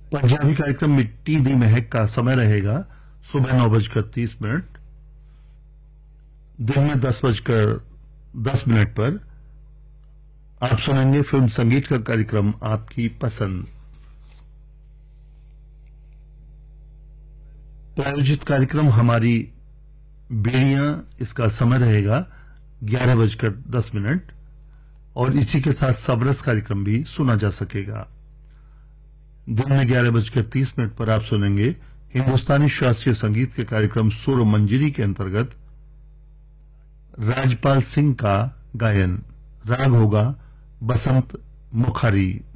पंजाबी कार्यक्रम मिट्टी दी महक का समय रहेगा सुबह 9:30। दिन में 10:10 पर आप सुनेंगे फिल्म संगीत का कार्यक्रम आपकी पसंद। प्रायोजित कार्यक्रम हमारी बेड़ियां, इसका समय रहेगा 11:10 और इसी के साथ सबरस कार्यक्रम भी सुना जा सकेगा। दिन में 11:30 पर आप सुनेंगे हिंदुस्तानी शास्त्रीय संगीत के कार्यक्रम सुर मंजरी के अंतर्गत राजपाल सिंह का गायन। राग होगा बसंत मुखारी।